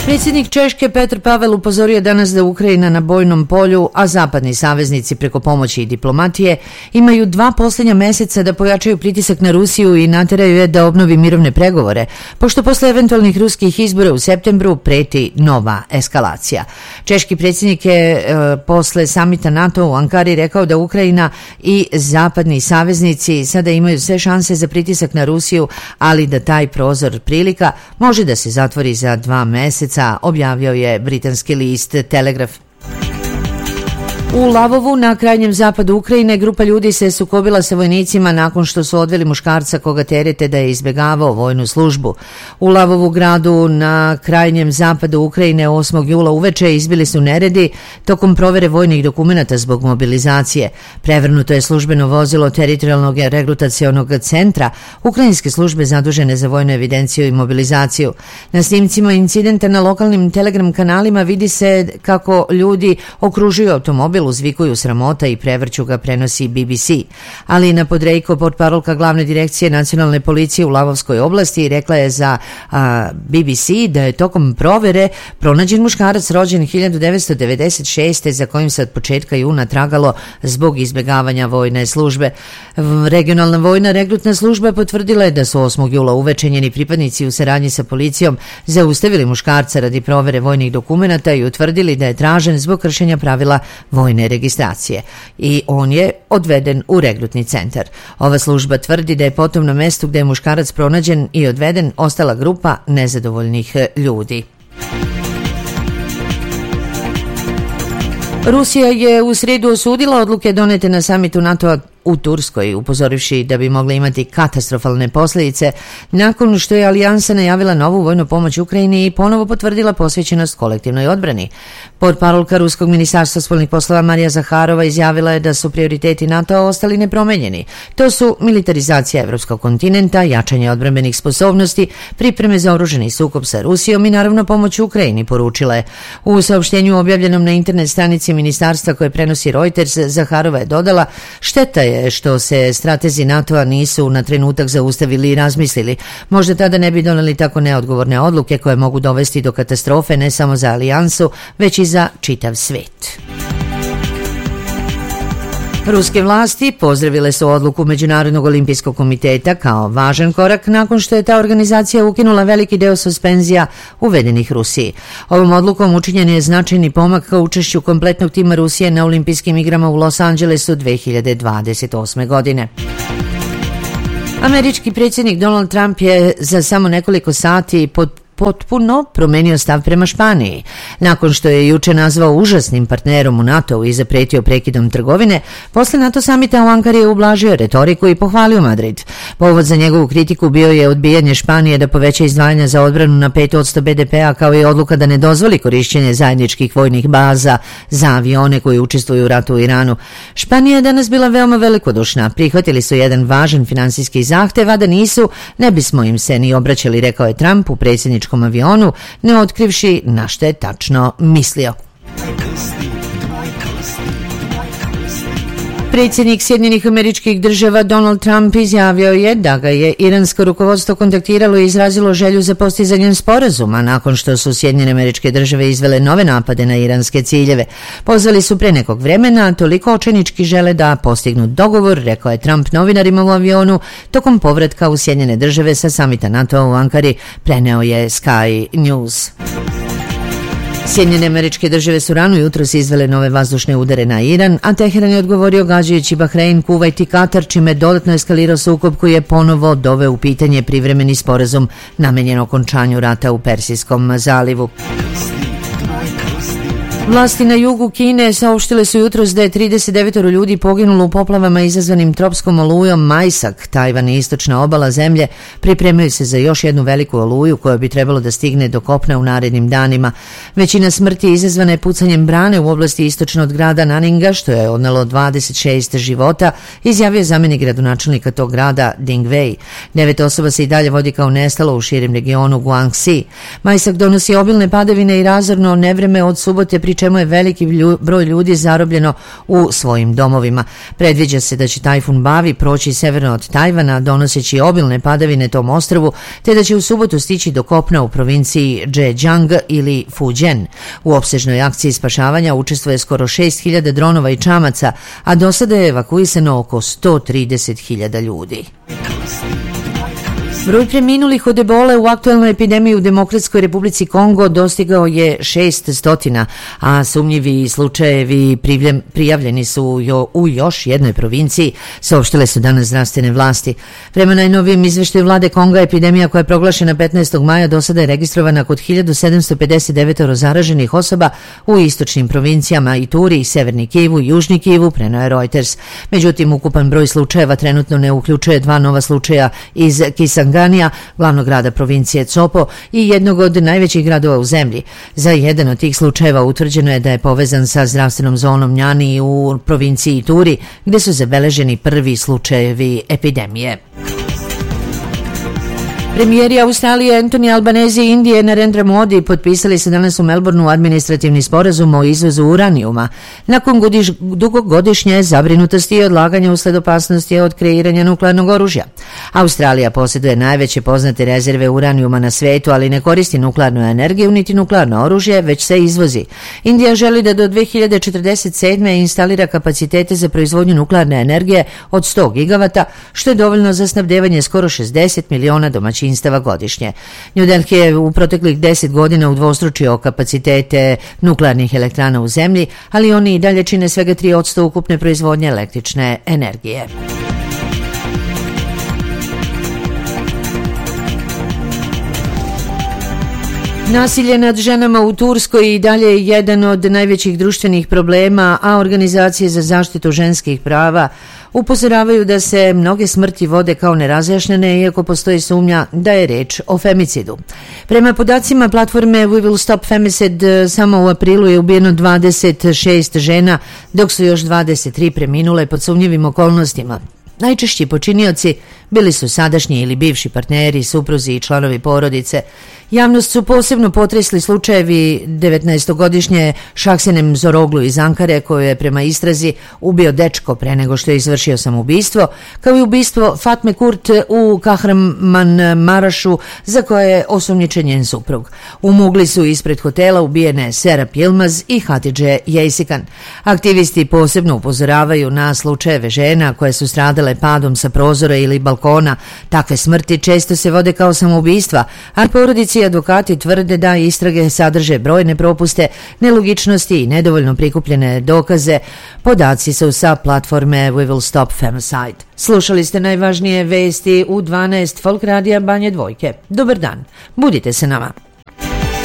Predsjednik Češke Petr Pavel upozorio danas da Ukrajina na bojnom polju, a zapadni saveznici preko pomoći i diplomatije imaju 2 posljednja mjeseca da pojačaju pritisak na Rusiju i nateraju je da obnovi mirovne pregovore, pošto posle eventualnih ruskih izbora u septembru preti nova eskalacija. Češki predsjednik je posle samita NATO u Ankari rekao da Ukrajina i zapadni saveznici sada imaju sve šanse za pritisak na Rusiju, ali da taj prozor prilika može da se zatvori za 2 mjeseca, objavio je britanski list Telegraf. U Lavovu, na krajnjem zapadu Ukrajine, grupa ljudi se sukobila sa vojnicima nakon što su odveli muškarca koga terete da je izbjegavao vojnu službu. U Lavovu, gradu na krajnjem zapadu Ukrajine, 8. jula uveče izbili su neredi tokom provere vojnih dokumenata zbog mobilizacije. Prevrnuto je službeno vozilo teritorijalnog regrutacionog centra ukrajinske službe zadužene za vojnu evidenciju i mobilizaciju. Na snimcima incidenta na lokalnim telegram kanalima vidi se kako ljudi okružuju automobil, uzvikuju sramota i prevrću ga, prenosi BBC. Ali na Podrejko, portparolka glavne direkcije nacionalne policije u Lavovskoj oblasti, rekla je za BBC da je tokom provere pronađen muškarac rođen 1996. za kojim se od početka juna tragalo zbog izbjegavanja vojne službe. Regionalna vojna regrutna služba potvrdila je da su 8. jula uveče njeni pripadnici u saradnji sa policijom zaustavili muškarca radi provere vojnih dokumenata i utvrdili da je tražen zbog kršenja pravila vojne registracije i on je odveden u regrutni centar. Ova služba tvrdi da je potom na mestu gde je muškarac pronađen i odveden ostala grupa nezadovoljnih ljudi. Rusija je u srijedu osudila odluke donete na samitu NATO-a u Turskoj, upozorivši da bi mogle imati katastrofalne posljedice nakon što je alijansa najavila novu vojnu pomoć Ukrajini i ponovo potvrdila posvećenost kolektivnoj odbrani. Portparolka Ruskog ministarstva spoljnih poslova Marija Zaharova izjavila je da su prioriteti NATO-a ostali nepromenjeni. To su militarizacija evropskog kontinenta, jačanje odbrambenih sposobnosti, pripreme za oružani sukob sa Rusijom i naravno pomoć Ukrajini, poručila je. U saopštenju objavljenom na internet stranici ministarstva koje prenosi Reuters, Zaharova je dodala: šteta je što se stratezi NATO-a nisu na trenutak zaustavili i razmislili. Možda tada ne bi doneli tako neodgovorne odluke koje mogu dovesti do katastrofe ne samo za alijansu, već i za čitav svijet. Ruske vlasti pozdravile su odluku Međunarodnog olimpijskog komiteta kao važan korak nakon što je ta organizacija ukinula veliki deo suspenzija uvedenih Rusiji. Ovom odlukom učinjen je značajni pomak ka učešću kompletnog tima Rusije na olimpijskim igrama u Los Angelesu 2028. godine. Američki predsjednik Donald Trump je za samo nekoliko sati potpuno promenio stav prema Španiji. Nakon što je juče nazvao užasnim partnerom u NATO-u i zapretio prekidom trgovine, posle NATO samita u Ankari je ublažio retoriku i pohvalio Madrid. Povod za njegovu kritiku bio je odbijanje Španije da poveća izdvajanja za odbranu na 5% BDP-a, kao i odluka da ne dozvoli korišćenje zajedničkih vojnih baza za avione koji učestvuju u ratu u Iranu. Španija je danas bila veoma velikodušna. Prihvatili su jedan važan finansijski zahtev, a da nisu, ne bismo im se ni obraćali, rekao je Trump u predsjedničkom avionu, ne otkrivši na što je tačno mislio. Predsjednik Sjedinjenih Američkih Država Donald Trump izjavio je da ga je iransko rukovodstvo kontaktiralo i izrazilo želju za postizanjem sporazuma nakon što su Sjedinjene Američke Države izvele nove napade na iranske ciljeve. Pozvali su pre nekog vremena, toliko očajnički žele da postignu dogovor, rekao je Trump novinarima u avionu tokom povratka u Sjedinjene Države sa samita NATO u Ankari, preneo je Sky News. Sjedinjene Američke Države su rano jutros izvele nove vazdušne udare na Iran, a Teheran je odgovorio gađajući Bahrein, Kuvajt i Katar, čime dodatno eskalirao sukob koji je ponovo doveo u pitanje privremeni sporazum namenjen okončanju rata u Persijskom zalivu. Vlasti na jugu Kine saopštile su jutros da je 39 ljudi poginulo u poplavama izazvanim tropskom olujom Majsak. Tajvan i istočna obala zemlje pripremaju se za još jednu veliku oluju koja bi trebalo da stigne do kopna u narednim danima. Većina smrti izazvana je pucanjem brane u oblasti istočno od grada Naninga, što je odnelo 26 života, izjavio zamjenik gradonačelnika tog grada Ding Wei. 9 osoba se i dalje vodi kao nestalo u širem regionu Guangxi. Majsak donosi obilne padavine i razorno nevreme od subote, pri čemu je veliki broj ljudi zarobljeno u svojim domovima. Predviđa se da će tajfun Bavi proći severno od Tajvana, donoseći obilne padavine tom ostrvu, te da će u subotu stići do kopna u provinciji Zhejiang ili Fujian. U opsežnoj akciji spašavanja učestvuje skoro 6.000 dronova i čamaca, a do sada je evakuisano oko 130.000 ljudi. Broj preminulih od ebole u aktuelnoj epidemiji u Demokratskoj Republici Kongo dostigao je 600, a sumnjivi slučajevi prijavljeni su u još jednoj provinciji, saopštile su danas zdravstvene vlasti. Prema najnovijem izveštaju vlade Konga, epidemija koja je proglašena 15. maja do sada je registrovana kod 1759 zaraženih osoba u istočnim provincijama Ituri, Severni Kivu i Južni Kivu, preneo je Reuters. Međutim, ukupan broj slučajeva trenutno ne uključuje 2 nova slučaja iz Kisangani, glavnog grada provincije Copo i jednog od najvećih gradova u zemlji. Za jedan od tih slučajeva utvrđeno je da je povezan sa zdravstvenom zonom Njani u provinciji Ituri, gde su zabeleženi prvi slučajevi epidemije. Premijeri Australije Anthony Albanese i Indije Narendra Modi potpisali su danas u Melbourneu administrativni sporazum o izvozu uranijuma nakon dugogodišnje zabrinutosti i odlaganja usled opasnosti od kreiranja nuklearnog oružja. Australija posjeduje najveće poznate rezerve uranijuma na svetu, ali ne koristi nuklearnu energiju niti nuklearno oružje, već se izvozi. Indija želi da do 2047. instalira kapacitete za proizvodnju nuklearne energije od 100 gigavata, što je dovoljno za snabdevanje skoro 60 miliona domaćinstava godišnje. New Delhi je u proteklih 10 godina udvostručio kapacitete nuklearnih elektrana u zemlji, ali oni i dalje čine svega 3% ukupne proizvodnje električne energije. Nasilje nad ženama u Turskoj i dalje je jedan od najvećih društvenih problema, a organizacije za zaštitu ženskih prava upozoravaju da se mnoge smrti vode kao nerazjašnjene, iako postoji sumnja da je reč o femicidu. Prema podacima platforme We Will Stop Femicide, samo u aprilu je ubijeno 26 žena, dok su još 23 preminule pod sumnjivim okolnostima. Najčešći počinioci bili su sadašnji ili bivši partneri, supruzi i članovi porodice. Javnost su posebno potresli slučajevi 19-godišnje Šahsenem Zoroglu iz Ankare, koju je prema istrazi ubio dečko pre nego što je izvršio samoubistvo, kao i ubistvo Fatme Kurt u Kahramanmarašu, za koje je osumnjičen njen suprug. U Mugli su ispred hotela ubijene Serap Yilmaz i Hatidže Jejsikan. Aktivisti posebno upozoravaju na slučajeve žena koje su stradale padom sa prozora ili balkona. Takve smrti često se vode kao samoubistva, a porodici i advokati tvrde da istrage sadrže brojne propuste, nelogičnosti i nedovoljno prikupljene dokaze. Podaci su sa platforme We Will Stop Femicide. Slušali ste najvažnije vesti u 12 Folk Radija Banje Dvojke. Dobar dan, budite se nama.